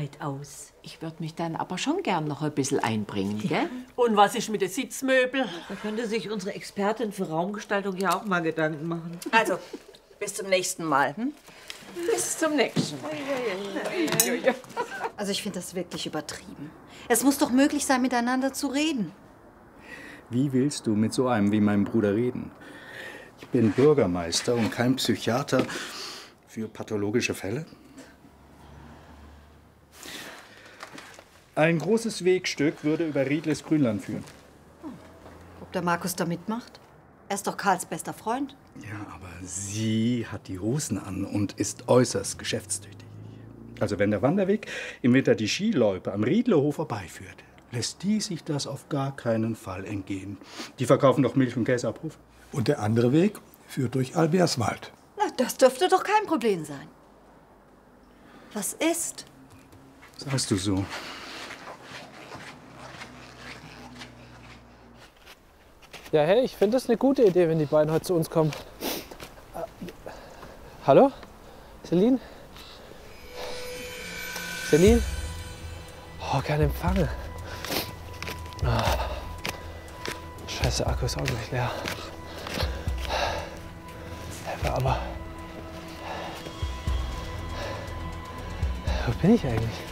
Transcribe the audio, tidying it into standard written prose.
nicht aus. Ich würde mich dann aber schon gern noch ein bisschen einbringen, gell? Und was ist mit den Sitzmöbeln? Da könnte sich unsere Expertin für Raumgestaltung ja auch mal Gedanken machen. Also, bis zum nächsten Mal. Hm? Bis zum nächsten Mal. Also ich finde das wirklich übertrieben. Es muss doch möglich sein, miteinander zu reden. Wie willst du mit so einem wie meinem Bruder reden? Ich bin Bürgermeister und kein Psychiater für pathologische Fälle. Ein großes Wegstück würde über Riedles Grünland führen. Ob der Markus da mitmacht? Er ist doch Karls bester Freund. Ja, aber sie hat die Hosen an und ist äußerst geschäftstüchtig. Also wenn der Wanderweg im Winter die Skiloipe am Riedlehof vorbeiführt, lässt die sich das auf gar keinen Fall entgehen. Die verkaufen doch Milch und Käse ab Hof. Und der andere Weg führt durch Alberswald. Na, das dürfte doch kein Problem sein. Was ist? Sagst du so? Ja, hey, ich finde das eine gute Idee, wenn die beiden heute zu uns kommen. Hallo? Celine? Celine? Oh, kein Empfang. Scheiße, Akku ist auch gleich leer. Aber wo bin ich eigentlich?